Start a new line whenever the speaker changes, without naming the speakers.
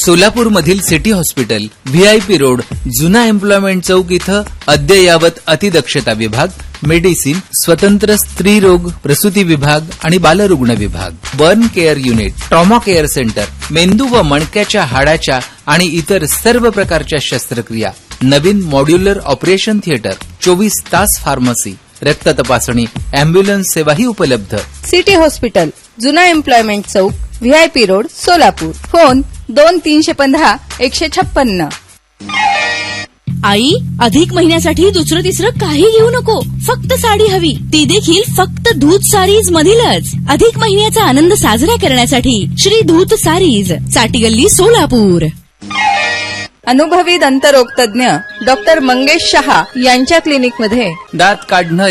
सोलापूरमधील city hospital, VIP road, जुना employment चौक इथं अद्ययावत अतिदक्षता विभाग, मेडिसिन, स्वतंत्र स्त्री रोग प्रसूती विभाग आणि बालरुग्ण विभाग, burn care unit, trauma care centre, मेंदू व मणक्याच्या हाडाच्या आणि इतर सर्व प्रकारच्या शस्त्रक्रिया, नवीन मॉड्युलर ऑपरेशन थिएटर, 24 तास फार्मसी, रक्त तपासणी, अँब्युलन्स सेवाही उपलब्ध.
सिटी हॉस्पिटल, जुना एम्प्लॉयमेंट चौक, VIP रोड, सोलापूर. फोन 2315-156.
आई, अधिक महिन्यासाठी दुसरं तिसरं काही घेऊ नको, फक्त साडी हवी, ती देखील फक्त धूत सारीज मधीलच. अधिक महिन्याचा आनंद साजरा करण्यासाठी श्री धूत सारीज, चाटीगल्ली, सोलापूर.
अनुभवी दंतरोग तज्ञ डॉक्टर मंगेश शहा यांच्या क्लिनिकमध्ये
दात काढणं